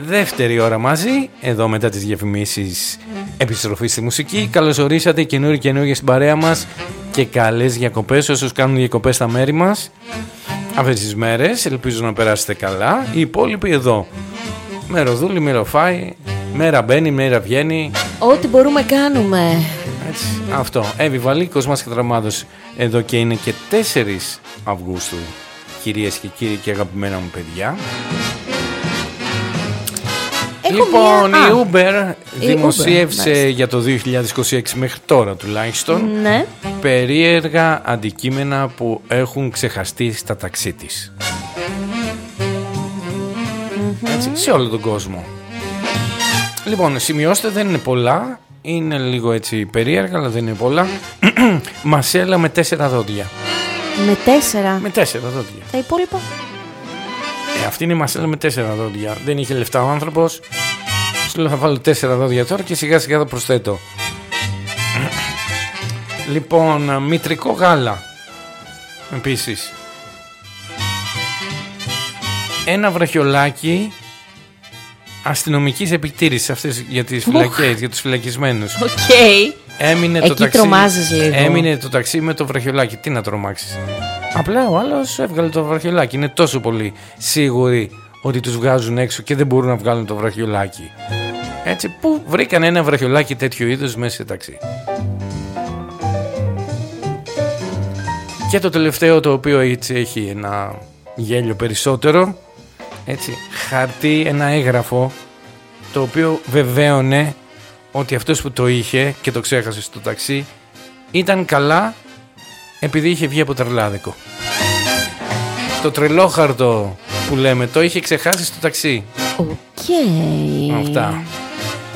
δεύτερη ώρα μαζί. Εδώ μετά τις διαφημίσεις, επιστροφή στη μουσική. Καλώς ορίσατε καινούργια στην παρέα μας. Και καλές διακοπές όσους κάνουν διακοπές στα μέρη μας αυτές τις μέρες. Ελπίζω να περάσετε καλά. Οι υπόλοιποι εδώ, μεροδούλη, μεροφάει, μέρα μπαίνει, μέρα βγαίνει. Ό,τι μπορούμε κάνουμε. Έτσι, αυτό. Εύη Βαλίκος μας και Τραμάδος εδώ και είναι και 4 Αυγούστου. Κυρίες και κύριοι και αγαπημένα μου παιδιά. Λοιπόν, η Uber δημοσίευσε για το 2026 μέχρι τώρα τουλάχιστον περίεργα αντικείμενα που έχουν ξεχαστεί στα ταξί της. Έτσι, σε όλο τον κόσμο. Λοιπόν, σημειώστε, δεν είναι πολλά. Είναι λίγο έτσι περίεργα, αλλά δεν είναι πολλά. Μασέλα με 4 δόντια. Με 4? Με 4 δόντια. Τα υπόλοιπα? Αυτή είναι η μασέλα με 4 δόντια. Δεν είχε λεφτά ο άνθρωπος. Σου λέω θα βάλω 4 δόντια τώρα και σιγά σιγά θα προσθέτω. Λοιπόν, μητρικό γάλα. Επίσης. Ένα βραχιολάκι αστυνομικής επιτήρησης, αυτές για τις φυλακές, για τους φυλακισμένους. Έμεινε εκεί το ταξί, τρομάζεις λίγο. Έμεινε το ταξί με το βραχιολάκι. Τι να τρομάξεις. Απλά ο άλλος έβγαλε το βραχιολάκι. Είναι τόσο πολύ σίγουροι ότι τους βγάζουν έξω και δεν μπορούν να βγάλουν το βραχιολάκι. Έτσι, πού βρήκαν ένα βραχιολάκι τέτοιο είδους μέσα σε ταξί. Και το τελευταίο, το οποίο έτσι έχει ένα γέλιο περισσότερο, έτσι, χαρτί, ένα έγγραφο, το οποίο βεβαίωνε ότι αυτός που το είχε και το ξέχασε στο ταξί ήταν καλά επειδή είχε βγει από τρελάδικο. Το τρελόχαρτο που λέμε το είχε ξεχάσει στο ταξί. Οκ. Αυτά.